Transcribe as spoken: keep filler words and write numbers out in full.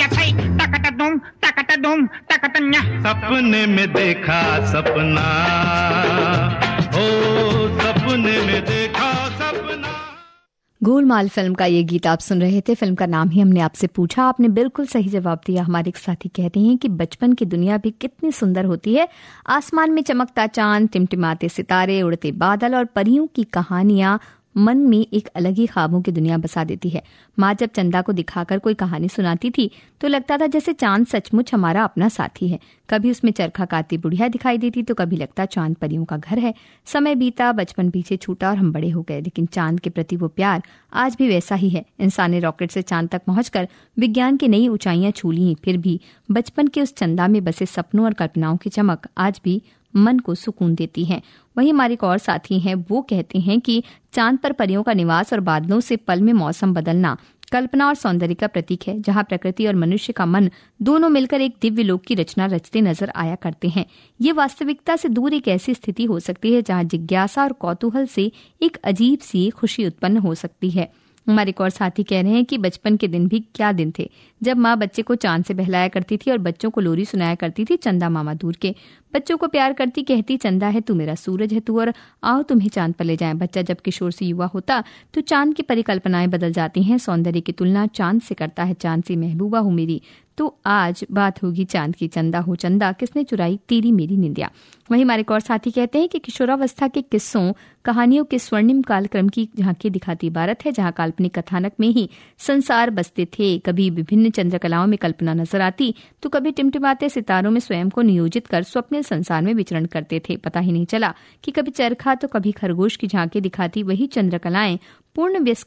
थई तकट दुम तकट दुम तकट न्या। सपने में देखा सपना, ओ सपने में देखा सपना। गोलमाल फिल्म का ये गीत आप सुन रहे थे। फिल्म का नाम ही हमने आपसे पूछा, आपने बिल्कुल सही जवाब दिया। हमारे एक साथी कहते हैं कि बचपन की दुनिया भी कितनी सुंदर होती है। आसमान में चमकता चांद, टिमटिमाते सितारे, उड़ते बादल और परियों की कहानियां मन में एक अलग ही ख्वाबों की दुनिया बसा देती है। माँ जब चंदा को दिखाकर कोई कहानी सुनाती थी तो लगता था जैसे चांद सचमुच हमारा अपना साथी है। कभी उसमें चरखा काटती बुढ़िया दिखाई देती तो कभी लगता चांद परियों का घर है। समय बीता, बचपन पीछे छूटा और हम बड़े हो गए, लेकिन चांद के प्रति वो प्यार आज भी वैसा ही है। इंसान ने रॉकेट से चांद तक पहुंचकर विज्ञान की नई ऊंचाइयां छू ली, फिर भी बचपन के उस चंदा में बसे सपनों और कल्पनाओं की चमक आज भी मन को सुकून देती है। वहीं हमारे एक और साथी हैं, वो कहते हैं कि चांद पर परियों का निवास और बादलों से पल में मौसम बदलना कल्पना और सौंदर्य का प्रतीक है, जहां प्रकृति और मनुष्य का मन दोनों मिलकर एक दिव्य लोक की रचना रचते नजर आया करते हैं। ये वास्तविकता से दूर एक ऐसी स्थिति हो सकती है जहां जिज्ञासा और कौतूहल से एक अजीब सी खुशी उत्पन्न हो सकती है। हमारे एक और साथी कह रहे हैं कि बचपन के दिन भी क्या दिन थे, जब माँ बच्चे को चांद से बहलाया करती थी और बच्चों को लोरी सुनाया करती थी चंदा मामा दूर के। बच्चों को प्यार करती कहती चंदा है तू मेरा सूरज है तू, और आओ तुम्हें चांद पर ले जाएं। बच्चा जब किशोर से युवा होता तो चांद की परिकल्पनाएं बदल जाती हैं। सौंदर्य की तुलना चांद से करता है, चांद सी महबूबा हो मेरी। तो आज बात होगी चांद की, चंदा हो चंदा किसने चुराई तेरी मेरी निंदिया। वहीं हमारे एक और साथी कहते हैं कि किशोरावस्था के किस्सों कहानियों के स्वर्णिम कालक्रम की झांकी दिखाती इबारत है, जहां काल्पनिक कथानक में ही संसार बसते थे। कभी विभिन्न चंद्रकलाओं में कल्पना नजर आती तो कभी टिमटिमाते सितारों में स्वयं को नियोजित कर स्वप्न संसार में विचरण करते थे। पता ही नहीं चला कि कभी चरखा तो कभी खरगोश की झांकी दिखाती वही चंद्रकलाएं पूर्ण